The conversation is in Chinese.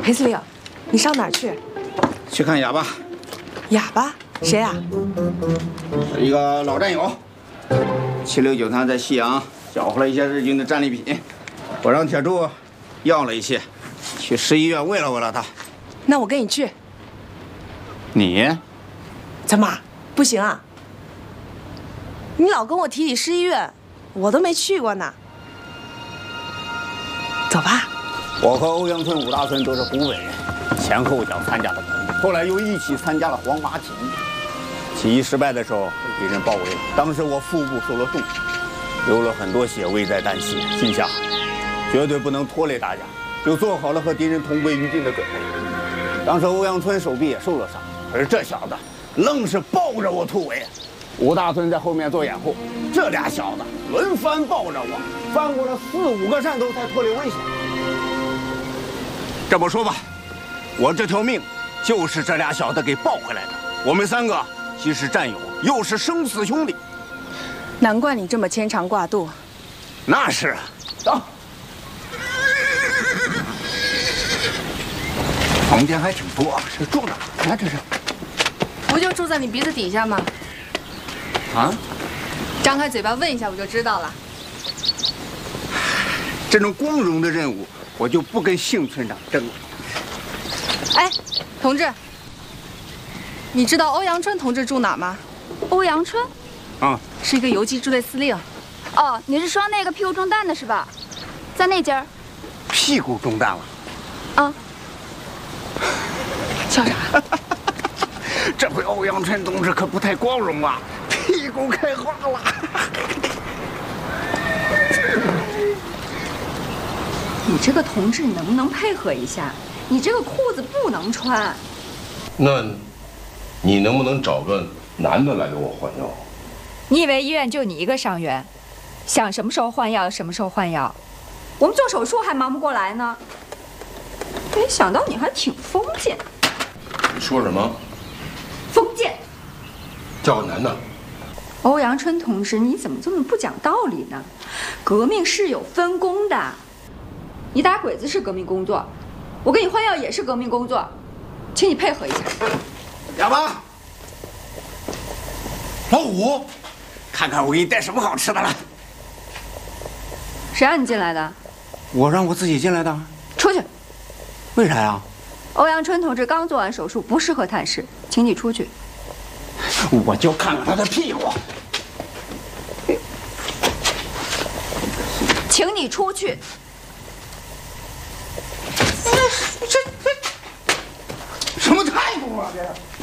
裴司令，你上哪儿去？ 去看哑巴。 哑巴？谁啊？ 一个老战友。769团在西阳缴获了一些日军的战利品，我让铁柱要了一些，去市医院慰了他。 那我跟你去。 你？ 怎么不行啊？你老跟我提起市医院，我都没去过呢。走吧。 我和欧阳村、武大村都是湖北人，前后脚参加了革命，后来又一起参加了黄麻起义。起义失败的时候，被敌人包围了，当时我腹部受了重伤，流了很多血，危在旦夕。心想，绝对不能拖累大家，就做好了和敌人同归于尽的准备。当时欧阳村手臂也受了伤，可是这小子愣是抱着我突围。武大村在后面做掩护，这俩小子轮番抱着我，翻过了4、5个山头才脱离危险。这么说吧，我这条命就是这俩小子给抱回来的。我们3个既是战友，又是生死兄弟。 难怪你这么牵肠挂肚。 那是啊，走。房间还挺多，是住哪儿呢？这是？ 不就住在你鼻子底下吗？ 啊？ 张开嘴巴问一下，我就知道了。 这种光荣的任务，我就不跟幸村长争了。 哎，同志，你知道欧阳春同志住哪儿吗？ 欧阳春？ 啊， 是一个游击支队司令。 哦，你是说那个屁股中弹的是吧？在那家。 屁股中弹了。 啊。 笑啥？ 这回欧阳春同志可不太光荣啊，屁股开花了。 你这个同志，你能不能配合一下？你这个裤子不能穿。 那，你能不能找个男的来给我换药？ 你以为医院就你一个伤员，想什么时候换药什么时候换药？ 我们做手术还忙不过来呢。没想到你还挺封建。 你说什么？ 封建。 叫个男的。 欧阳春同志，你怎么这么不讲道理呢？革命是有分工的。你打鬼子是革命工作，我给你换药也是革命工作，请你配合一下。 哑巴，老五，看看我给你带什么好吃的来。 谁让你进来的？ 我让我自己进来的。 出去。 为啥呀？ 欧阳春同志刚做完手术，不适合探视，请你出去。 我就看看他的屁股。 请你出去。 这什么态度啊？这是。